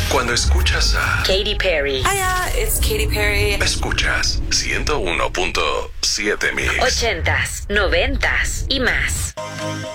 Cuando escuchas a Katy Perry. Hiya, it's Katy Perry. Escuchas 101.7 Mix. 80s, 90s y más.